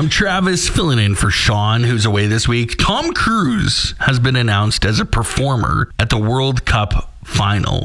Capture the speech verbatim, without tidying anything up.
I'm Travis, filling in for Sean, who's away this week. Tom Cruise has been announced as a performer at the World Cup final.